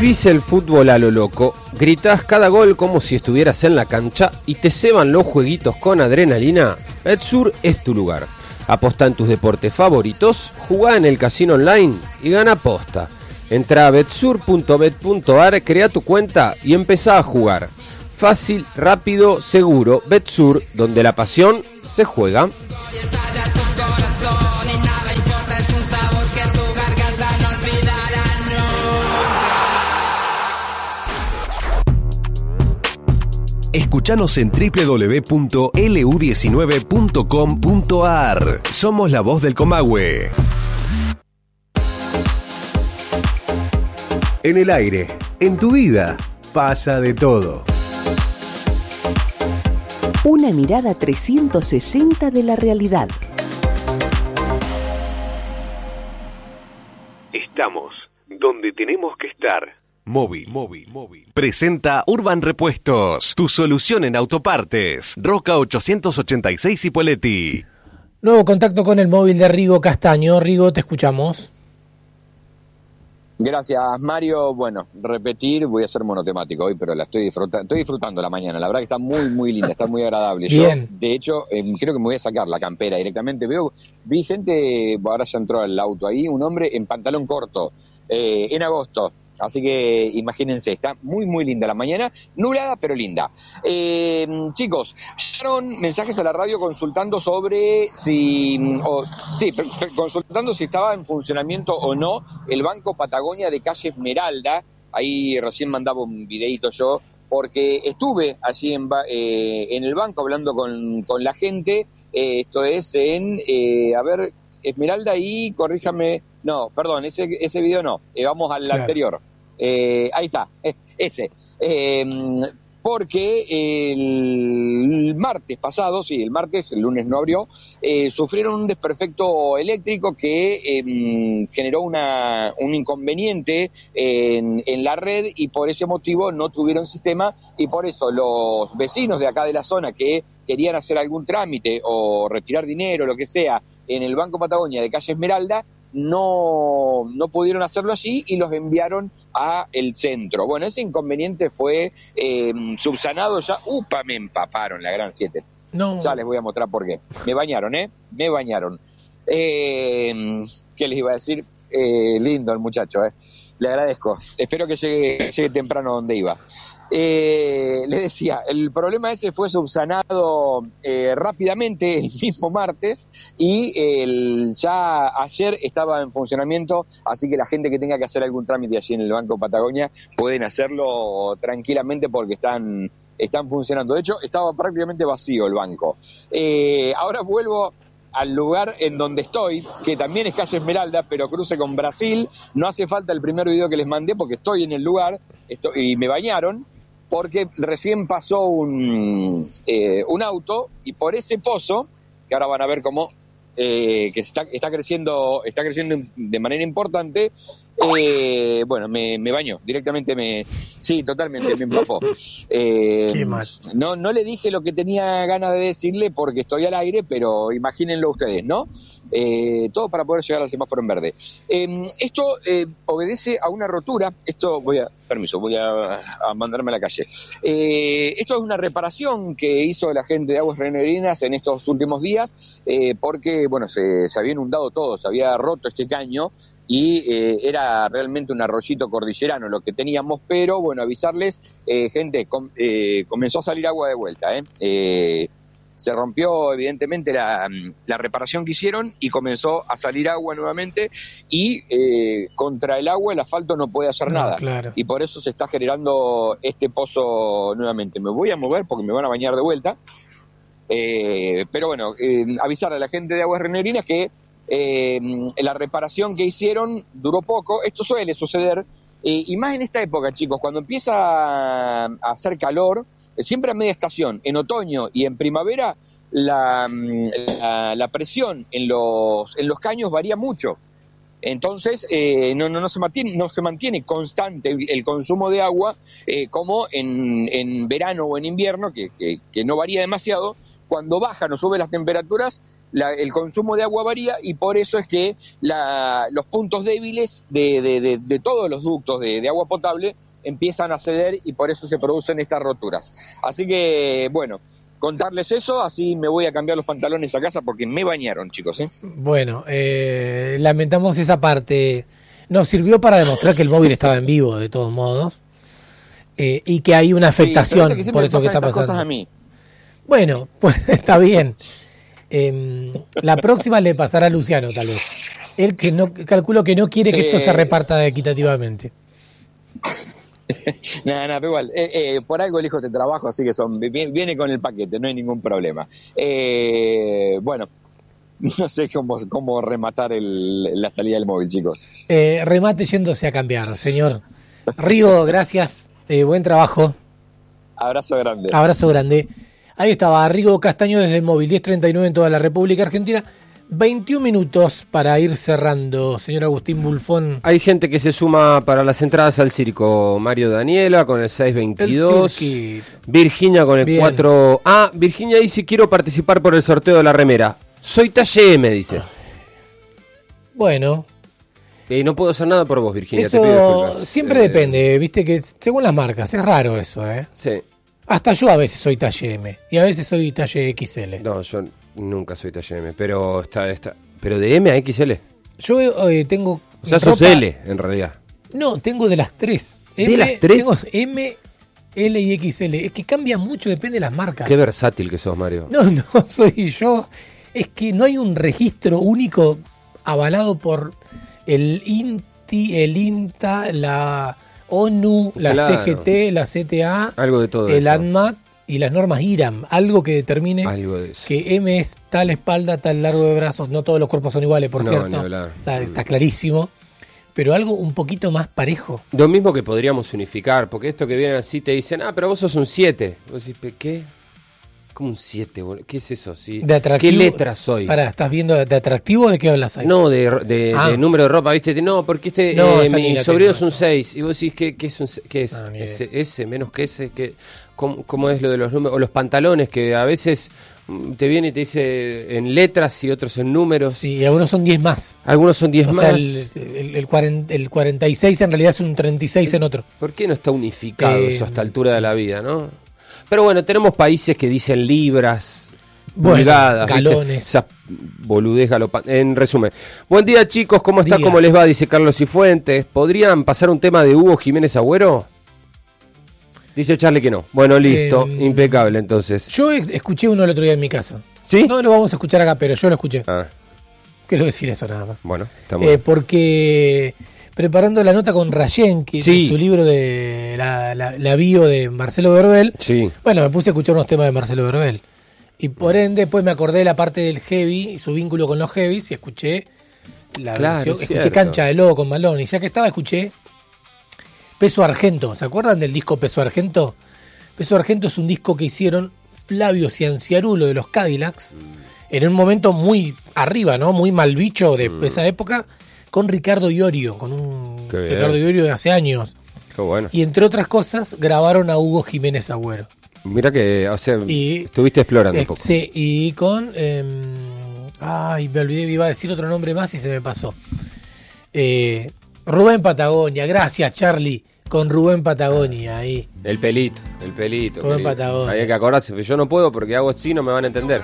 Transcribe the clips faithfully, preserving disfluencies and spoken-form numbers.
Vivís el fútbol a lo loco, gritás cada gol como si estuvieras en la cancha y te ceban los jueguitos con adrenalina. Betsur es tu lugar. Apostá en tus deportes favoritos, jugá en el casino online y gana posta. Entrá a betsur punto bet punto ar, crea tu cuenta y empezá a jugar. Fácil, rápido, seguro. Betsur, donde la pasión se juega. Escuchanos en doble u doble u doble u punto ele u diecinueve punto com punto ar. Somos la voz del Comahue. En el aire, en tu vida, pasa de todo. Una mirada trescientos sesenta de la realidad. Estamos donde tenemos que estar. Móvil, móvil, móvil. Presenta Urban Repuestos, tu solución en autopartes. Roca ochocientos ochenta y seis Ipoleti. Nuevo contacto con el móvil de Rigo Castaño. Rigo, te escuchamos. Gracias, Mario. Bueno, repetir, voy a ser monotemático hoy, pero la estoy disfrutando, estoy disfrutando la mañana. La verdad que está muy, muy linda, está muy agradable. Bien. Yo, de hecho, eh, creo que me voy a sacar la campera directamente. Veo, vi gente, ahora ya entró al auto ahí, un hombre en pantalón corto, eh, en agosto. Así que imagínense, está muy, muy linda la mañana, nublada pero linda. Eh, chicos, llegaron mensajes a la radio consultando sobre si, o, sí, consultando si estaba en funcionamiento o no el Banco Patagonia de calle Esmeralda. Ahí recién mandaba un videito yo, porque estuve allí en, eh, en el banco hablando con, con la gente. Eh, esto es en, eh, a ver, Esmeralda y, corríjame, no, perdón, ese, ese video no, eh, vamos al claro. anterior. Eh, ahí está, eh, ese. Eh, porque el martes pasado, sí, el martes, el lunes no abrió, eh, sufrieron un desperfecto eléctrico que eh, generó una, un inconveniente en, en la red y por ese motivo no tuvieron sistema y por eso los vecinos de acá de la zona que querían hacer algún trámite o retirar dinero, lo que sea, en el Banco Patagonia de calle Esmeralda, no, no pudieron hacerlo allí y los enviaron a el centro. Bueno, ese inconveniente fue eh, subsanado ya. ¡Upa! Me empaparon la gran siete. No. Ya les voy a mostrar por qué. Me bañaron, ¿eh? Me bañaron. Eh, ¿Qué les iba a decir? Eh, lindo el muchacho, ¿eh? Le agradezco. Espero que llegue, llegue temprano donde iba. Eh, les decía, el problema ese fue subsanado eh, rápidamente el mismo martes y el, ya ayer estaba en funcionamiento, así que la gente que tenga que hacer algún trámite allí en el Banco Patagonia pueden hacerlo tranquilamente porque están, están funcionando. De hecho, estaba prácticamente vacío el banco. Eh, ahora vuelvo al lugar en donde estoy, que también es calle Esmeralda, pero cruce con Brasil. No hace falta el primer video que les mandé porque estoy en el lugar estoy, y me bañaron. Porque recién pasó un, eh, un auto y por ese pozo, que ahora van a ver cómo eh, que está, está creciendo está creciendo de manera importante, eh, bueno, me, me bañó, directamente me... Sí, totalmente, me empapó. Eh, Qué mal. No, no le dije lo que tenía ganas de decirle porque estoy al aire, pero imagínenlo ustedes, ¿no? Eh, todo para poder llegar al semáforo en verde. Eh, esto eh, obedece a una rotura, esto voy a, permiso, voy a, a mandarme a la calle. Eh, esto es una reparación que hizo la gente de Aguas Renerinas en estos últimos días, eh, porque, bueno, se, se había inundado todo, se había roto este caño, y eh, era realmente un arroyito cordillerano lo que teníamos, pero bueno, avisarles, eh, gente, com, eh, comenzó a salir agua de vuelta, ¿eh? Eh, se rompió evidentemente la, la reparación que hicieron y comenzó a salir agua nuevamente y eh, contra el agua el asfalto no puede hacer no, nada, claro. Y por eso se está generando este pozo nuevamente. Me voy a mover porque me van a bañar de vuelta, eh, pero bueno, eh, avisar a la gente de Aguas Renerinas que Eh, la reparación que hicieron duró poco. Esto suele suceder, eh, y más en esta época, chicos, cuando empieza a, a hacer calor, eh, siempre a media estación, en otoño y en primavera, la, la, la presión en los, en los caños varía mucho. Entonces, eh, no, no, no, se mantiene, no se mantiene constante el consumo de agua eh, como en, en verano o en invierno, que, que, que no varía demasiado. Cuando bajan o suben las temperaturas, la, el consumo de agua varía y por eso es que la, los puntos débiles de, de, de, de todos los ductos de, de agua potable empiezan a ceder y por eso se producen estas roturas. Así que, bueno, contarles eso, así me voy a cambiar los pantalones a casa porque me bañaron, chicos, ¿eh? Bueno, eh, lamentamos esa parte. Nos sirvió para demostrar que el móvil estaba en vivo, de todos modos, eh, y que hay una afectación sí, por esto que está pasando. Cosas a mí. Bueno, pues está bien. Eh, la próxima le pasará a Luciano, tal vez. Él que no, calculo que no quiere que eh, esto se reparta equitativamente. Nada, nada, pero igual, eh, eh, por algo elijo este trabajo, así que son viene, viene con el paquete, no hay ningún problema. Eh, bueno, no sé cómo, cómo rematar el, la salida del móvil, chicos. Eh, remate yéndose a cambiar, señor. Rigo, gracias, eh, buen trabajo. Abrazo grande. Abrazo grande. Ahí estaba Rigo Castaño desde el móvil, diez treinta y nueve en toda la República Argentina. veintiún minutos para ir cerrando, señor Agustín Bulfón. Hay gente que se suma para las entradas al circo. Mario Daniela con el seis veintidós. El Virginia con el Bien. cuatro. Ah, Virginia dice: quiero participar por el sorteo de la remera. Soy talle M, dice. Bueno. Eh, no puedo hacer nada por vos, Virginia. Eso te pido siempre eh, depende, viste que según las marcas. Es raro eso, ¿eh? Sí. Hasta yo a veces soy talle M y a veces soy talle X L. No, yo nunca soy talle M, pero está, está. ¿Pero de M a X L? Yo eh, tengo. O sea, sos ropa... L, en realidad. No, tengo de las tres. ¿De M, las tres? Tengo M, L y X L. Es que cambia mucho, depende de las marcas. Qué versátil que sos, Mario. No, no soy yo. Es que no hay un registro único avalado por el INTI, el INTA, la ONU, la claro. C G T, la C T A, algo de todo el eso. ANMAT y las normas IRAM. Algo que determine algo de eso. Que M es tal espalda, tal largo de brazos. No todos los cuerpos son iguales, por no, cierto. Está, está clarísimo. Pero algo un poquito más parejo. Lo mismo que podríamos unificar, porque esto que vienen así te dicen, ah, pero vos sos un siete. Vos decís, ¿qué? ¿Cómo un siete? ¿Qué es eso? ¿Sí? De atractivo, ¿qué letra soy? Pará, ¿estás viendo de atractivo o de qué hablas ahí? No, de, de, ah. de número de ropa, ¿viste? No, porque este no, eh, mi sobrino es un seis. Y vos decís, ¿qué, qué es? Un, qué es? Ah, S, S, menos que S. ¿Qué, cómo, ¿Cómo es lo de los números? O los pantalones, que a veces te viene y te dice en letras y otros en números. Sí, y algunos son diez más. Algunos son diez o más. Sea, el, el, el, cuarenta, el cuarenta y seis en realidad es un treinta y seis en otro. ¿Por qué no está unificado eh, eso a esta altura de la vida, no? Pero bueno, tenemos países que dicen libras, bueno, pulgadas, galones. Esa boludez galopante. En resumen, buen día, chicos, ¿cómo está? Día. ¿Cómo les va? Dice Carlos Cifuentes. ¿Podrían pasar un tema de Hugo Jiménez Agüero? Dice Charlie que no. Bueno, listo, eh, impecable entonces. Yo escuché uno el otro día en mi casa. ¿Sí? No lo vamos a escuchar acá, pero yo lo escuché. Ah. Quiero decir eso nada más. Bueno, estamos. Eh, porque preparando la nota con Rayen, que sí. es su libro de la, la, la bio de Marcelo Verbel, sí. Bueno, me puse a escuchar unos temas de Marcelo Verbel. Y por ende, después me acordé de la parte del heavy y su vínculo con los heavies y escuché la claro, versión, escuché Cancha de Lobo con Malone. Y ya que estaba, escuché Peso Argento. ¿Se acuerdan del disco Peso Argento? Peso Argento es un disco que hicieron Flavio Cianciarulo de los Cadillacs, mm. en un momento muy arriba, ¿no? Muy mal bicho de mm. esa época, con Ricardo Iorio, con un Ricardo Iorio de hace años. Qué bueno. Y entre otras cosas, grabaron a Hugo Jiménez Agüero. Mira que, o sea, y, estuviste explorando eh, un poco. Sí, y con... Eh, ay, me olvidé, iba a decir otro nombre más y se me pasó. Eh, Rubén Patagonia, gracias Charlie, con Rubén Patagonia ahí. El pelito, el pelito. Rubén pelito. Patagonia. Ahí hay que acordarse, pero yo no puedo porque hago así, no me van a entender.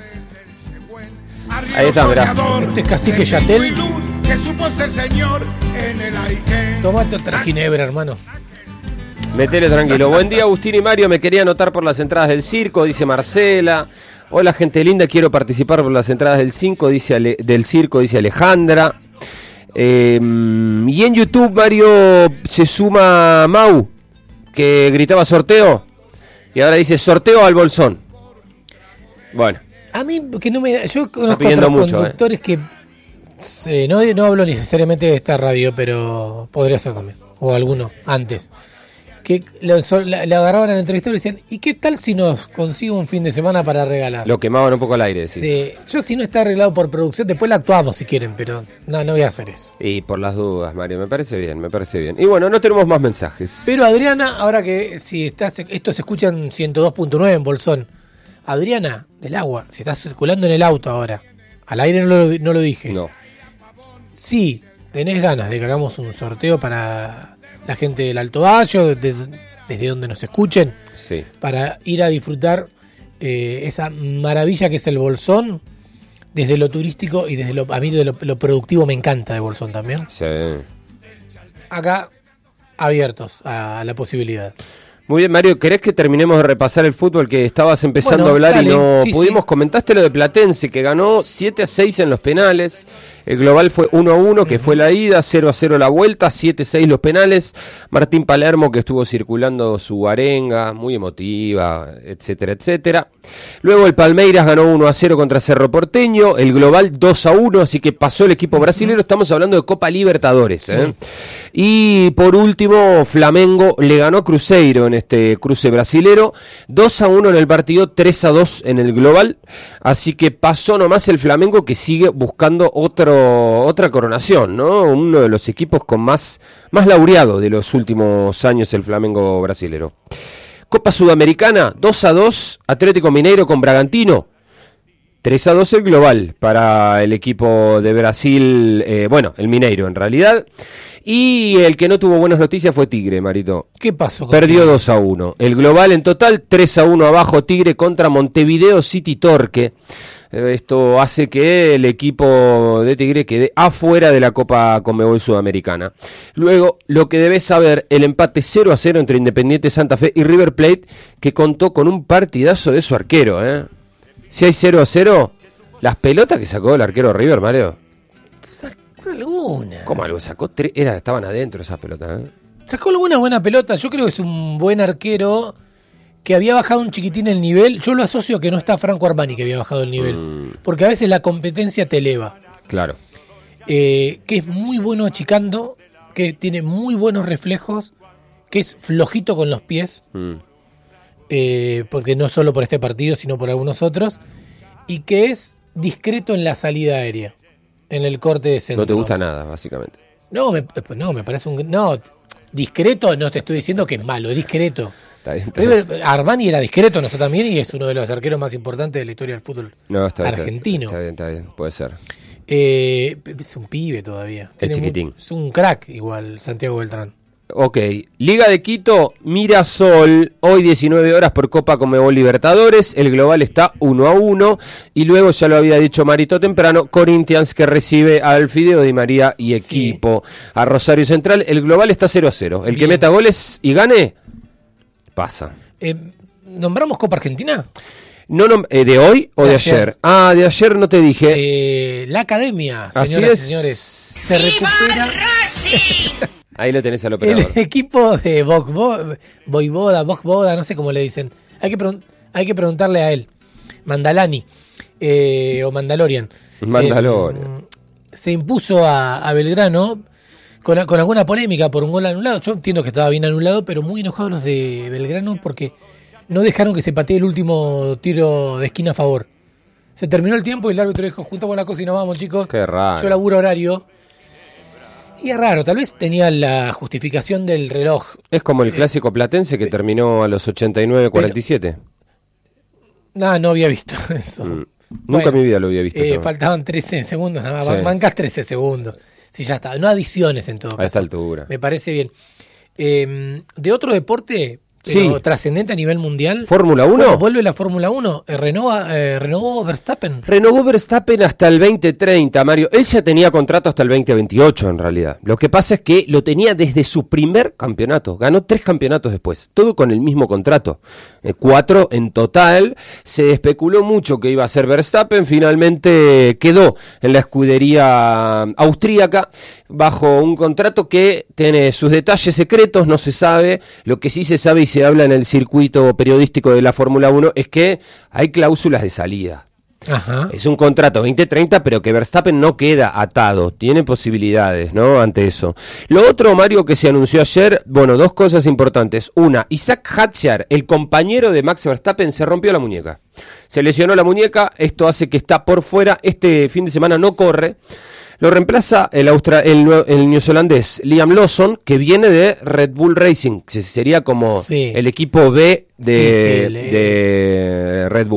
Ahí está, mirá. Este es Cacique Yatel. Tomate otra ginebra, hermano. Metele tranquilo. Buen día, Agustín y Mario. Me quería anotar por las entradas del circo, dice Marcela. Hola, gente linda. Quiero participar por las entradas del cinco, dice Ale, del circo, dice Alejandra. Eh, y en YouTube, Mario, se suma Mau, que gritaba sorteo. Y ahora dice sorteo al bolsón. Bueno. A mí, que no me. Yo conozco otros mucho, conductores eh. que. Sí, no, no hablo necesariamente de esta radio, pero podría ser también. O alguno antes. Que le agarraban al entrevistador y decían, ¿y qué tal si nos consigo un fin de semana para regalar? Lo quemaban un poco al aire, decís. Sí, yo si no está arreglado por producción, después la actuamos si quieren, pero no, no voy a hacer eso. Y por las dudas, Mario, me parece bien, me parece bien. Y bueno, no tenemos más mensajes. Pero Adriana, ahora que si estás, esto se escucha en ciento dos punto nueve en Bolsón. Adriana, del agua, si estás circulando en el auto ahora, Al aire no lo, no lo dije. No. Sí, tenés ganas de que hagamos un sorteo para la gente del Alto Bayo, de, desde donde nos escuchen, Sí. para ir a disfrutar eh, esa maravilla que es el Bolsón, desde lo turístico y desde lo, a mí de lo, lo productivo me encanta de Bolsón también. Sí. Acá, abiertos a, a la posibilidad. Muy bien, Mario, ¿querés que terminemos de repasar el fútbol que estabas empezando Bueno, a hablar dale, y no sí, pudimos? sí. Comentaste lo de Platense, que ganó siete a seis en los penales. El global fue uno a uno, que uh-huh. fue la ida, cero a cero la vuelta, siete a seis los penales. Martín Palermo, que estuvo circulando su arenga, muy emotiva, etcétera, etcétera. Luego el Palmeiras ganó uno a cero contra Cerro Porteño, el global dos a uno, así que pasó el equipo brasilero. Estamos hablando de Copa Libertadores. ¿eh? Sí. Y por último, Flamengo le ganó a Cruzeiro en este cruce brasilero, dos a uno en el partido, tres a dos en el global. Así que pasó nomás el Flamengo, que sigue buscando otro otra coronación, ¿no? Uno de los equipos con más, más laureado de los últimos años, el Flamengo brasilero. Copa Sudamericana, dos a dos, Atlético Mineiro con Bragantino. tres a dos el global para el equipo de Brasil, eh, bueno, el Mineiro en realidad. Y el que no tuvo buenas noticias fue Tigre, Marito. ¿Qué pasó? Perdió dos a uno. El global en total, tres a uno abajo Tigre contra Montevideo City Torque. Esto hace que el equipo de Tigre quede afuera de la Copa Conmebol Sudamericana. Luego, lo que debes saber, el empate cero a cero entre Independiente Santa Fe y River Plate, que contó con un partidazo de su arquero. ¿eh? Si hay cero a cero, las pelotas que sacó el arquero River, Mario. Sacó alguna. ¿Cómo algo? Sacó tres, era, estaban adentro esas pelotas. ¿eh? Sacó alguna buena pelota. Yo creo que es un buen arquero que había bajado un chiquitín el nivel. Yo lo asocio a que no está Franco Armani, que había bajado el nivel. Mm. Porque a veces la competencia te eleva. Claro. Eh, que es muy bueno achicando, que tiene muy buenos reflejos, que es flojito con los pies. Mm. Eh, porque no solo por este partido, sino por algunos otros. Y que es discreto en la salida aérea, en el corte de centro. No te gusta nada, básicamente. No, me, no, me parece un... No, discreto no te estoy diciendo que es malo, es discreto. Está bien, está bien. River, Armani era discreto, nosotros también, y es uno de los arqueros más importantes de la historia del fútbol no, está bien, argentino. Está bien, está bien, puede ser. Eh, es un pibe todavía. Es chiquitín. Un, es un crack igual, Santiago Beltrán. Ok, Liga de Quito, Mirasol, hoy diecinueve horas por Copa Conmebol Libertadores, el global está uno a uno, y luego ya lo había dicho Marito temprano, Corinthians que recibe al Fideo Di María y equipo, sí. a Rosario Central, el global está cero a cero, el Bien. que meta goles y gane, pasa. Eh, ¿Nombramos Copa Argentina? No, no, eh, ¿de hoy o de, de ayer? ayer? Ah, de ayer no te dije. Eh, la academia, señoras y señores, se recupera... Ahí lo tenés al operador. El equipo de Voivoda, Voivoda, no sé cómo le dicen. Hay que, pregun- hay que preguntarle a él. Mandalani eh, o Mandalorian. Mandalorian. Eh, se impuso a, a Belgrano con, con alguna polémica por un gol anulado. Yo entiendo que estaba bien anulado, pero muy enojados los de Belgrano porque no dejaron que se patee el último tiro de esquina a favor. Se terminó el tiempo y el árbitro dijo, juntamos la cosa y nos vamos, chicos. Qué raro. Yo laburo horario. Y es raro, tal vez tenía la justificación del reloj. Es como el clásico platense que terminó a los ochenta y nueve cuarenta y siete. No, no había visto eso. Mm. Nunca bueno, en mi vida lo había visto. Eh, faltaban trece segundos, nada más. Sí. Bancas trece segundos. Sí, ya está. No adiciones en todo caso. A esta altura. Me parece bien. Eh, de otro deporte... Sí. Trascendente a nivel mundial. ¿Fórmula uno? Bueno, vuelve la Fórmula uno. Eh, renova, eh, renovó Verstappen. Renovó Verstappen hasta el veinte treinta, Mario. Él ya tenía contrato hasta el veinte veintiocho, en realidad. Lo que pasa es que lo tenía desde su primer campeonato. Ganó tres campeonatos después. Todo con el mismo contrato. Eh, cuatro en total. Se especuló mucho que iba a ser Verstappen. Finalmente quedó en la escudería austríaca bajo un contrato que tiene sus detalles secretos. No se sabe. Lo que sí se sabe y se habla en el circuito periodístico de la Fórmula uno es que hay cláusulas de salida. Ajá. Es un contrato veinte treinta, pero que Verstappen no queda atado, tiene posibilidades, ¿no? Ante eso. Lo otro, Mario, que se anunció ayer, bueno, dos cosas importantes. Una, Isaac Hadjar, el compañero de Max Verstappen, se rompió la muñeca. Se lesionó la muñeca, esto hace que está por fuera, este fin de semana no corre. Lo reemplaza el, austra- el, el neozelandés Liam Lawson, que viene de Red Bull Racing, que sería como sí. el equipo B de, sí, sí, el, de Red Bull.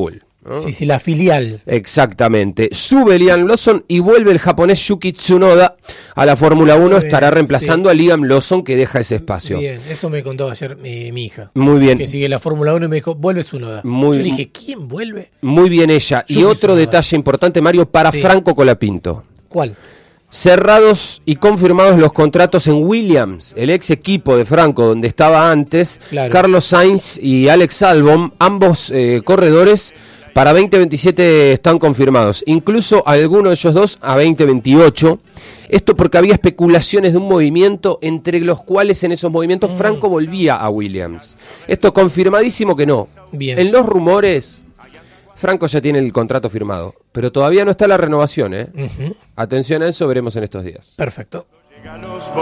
¿no? Sí, sí, la filial. Exactamente. Sube Liam Lawson y vuelve el japonés Yuki Tsunoda a la Fórmula uno. Bien, Estará reemplazando sí. a Liam Lawson, que deja ese espacio. Bien, eso me contó ayer mi, mi hija. Muy bien. Que sigue la Fórmula uno y me dijo, vuelve Tsunoda. Muy, Yo le dije, ¿quién vuelve? Muy bien ella. Yuki Y otro Tsunoda. detalle importante, Mario, para Sí. Franco Colapinto. ¿Cuál? Cerrados y confirmados los contratos en Williams, el ex equipo de Franco donde estaba antes, Claro. Carlos Sainz y Alex Albon, ambos eh, corredores para veinte veintisiete están confirmados, incluso alguno de ellos dos a veinte veintiocho. Esto porque había especulaciones de un movimiento entre los cuales en esos movimientos Mm. Franco volvía a Williams. Esto confirmadísimo que no. Bien. En los rumores, Franco ya tiene el contrato firmado, pero todavía no está la renovación, ¿eh? Ujú. Atención a eso, veremos en estos días. Perfecto.